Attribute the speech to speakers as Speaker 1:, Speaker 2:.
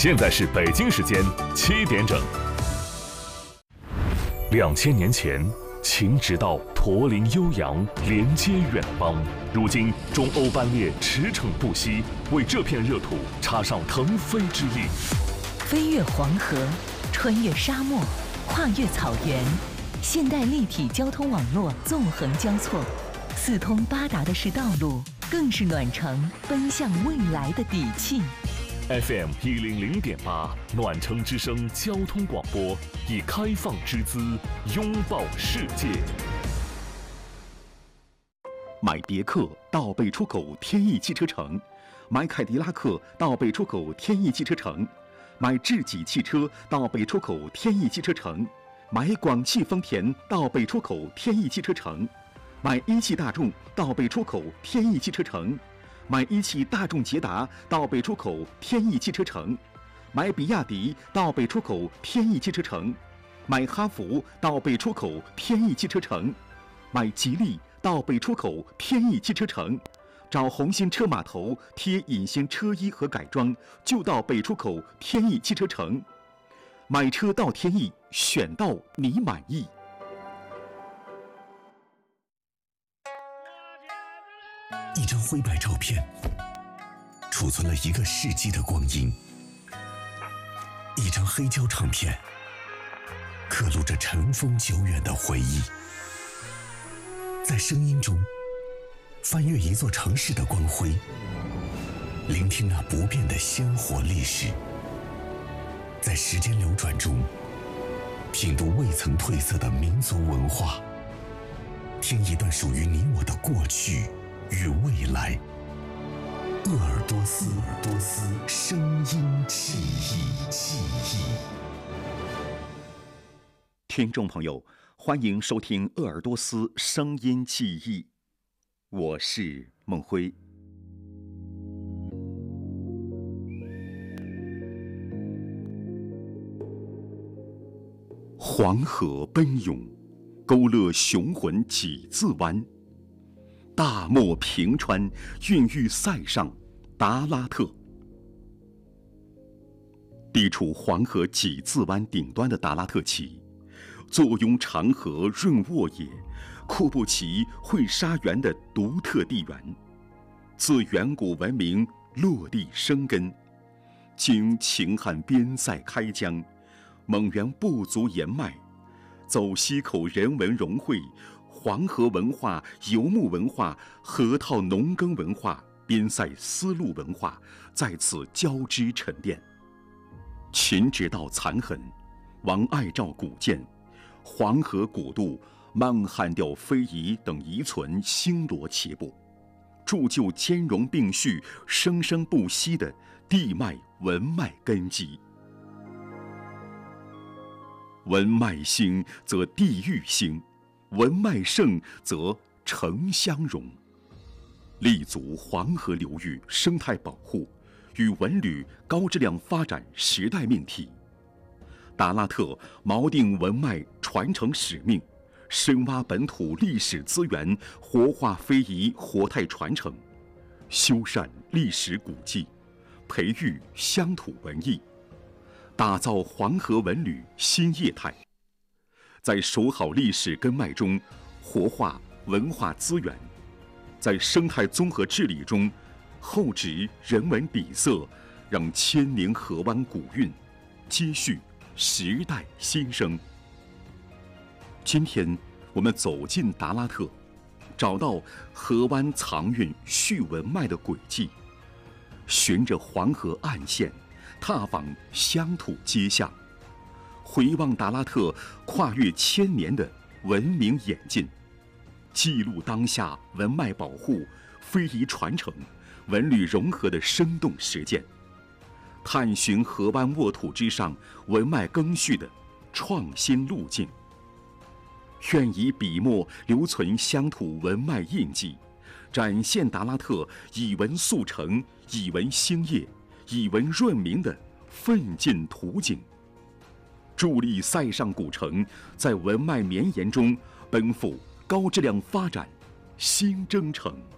Speaker 1: 现在是北京时间7点整。2000年前，秦直道驼铃悠扬，连接远邦。如今，中欧班列驰骋不息，为这片热土插上腾飞之翼。
Speaker 2: 飞越黄河，穿越沙漠，跨越草原，现代立体交通网络纵横交错，四通八达的是道路，更是暖城奔向未来的底气。
Speaker 1: FM 100.8暖城之声交通广播，以开放之姿拥抱世界。
Speaker 3: 买别克到北出口天翼汽车城，买凯迪拉克到北出口天翼汽车城，买智己汽车到北出口天翼汽车城，买广汽丰田到北出口天翼汽车城，买一汽大众到北出口天翼汽车城，买一汽大众捷达到北出口天翼汽车城，买比亚迪到北出口天翼汽车城，买哈弗到北出口天翼汽车城，买吉利到北出口天翼汽车城。找红星车码头贴隐形车衣和改装，就到北出口天翼汽车城。买车到天翼，选到你满意。
Speaker 4: 一张灰白照片，储存了1个世纪的光阴；一张黑胶唱片，刻录着尘封久远的回忆。在声音中，翻阅一座城市的光辉，聆听那不变的鲜活历史。在时间流转中，品读未曾褪色的民族文化，听一段属于你我的过去与未来。鄂尔多斯声音记忆。
Speaker 3: 听众朋友，欢迎收听鄂尔多斯声音记忆，我是孟辉。黄河奔涌，勾勒雄浑几字湾。大漠平川，孕育塞上达拉特。地处黄河几字湾顶端的达拉特旗，坐拥长河润沃野、库布齐会沙园的独特地缘，自远古文明落地生根，经秦汉边塞开疆，蒙元部族沿脉，走西口人文融汇，黄河文化、游牧文化、河套农耕文化、边塞丝路文化在此交织沉淀。秦直道残痕、王爱照古建、黄河古渡、曼汉吊非遗等遗存星罗棋布，铸就兼容并蓄、生生不息的地脉文脉根基。文脉兴则地域兴，文脉盛则城乡融。立足黄河流域生态保护与文旅高质量发展时代命题，达拉特锚定文脉传承使命，深挖本土历史资源，活化非遗活态传承，修缮历史古迹，培育乡土文艺，打造黄河文旅新业态。在守好历史根脉中活化文化资源，在生态综合治理中厚植人文底色，让千宁河湾古韵接续时代新生。今天我们走进达拉特，找到河湾藏韵续文脉的轨迹，循着黄河岸线踏访乡土街巷，回望达拉特跨越1000年的文明演进，记录当下文脉保护、非遗传承、文旅融合的生动实践，探寻河湾沃土之上文脉更续的创新路径。愿以笔墨留存乡土文脉印记，展现达拉特以文速成、以文兴业、以文润民的奋进图景，助力塞上古城在文脉绵延中奔赴高质量发展新征程。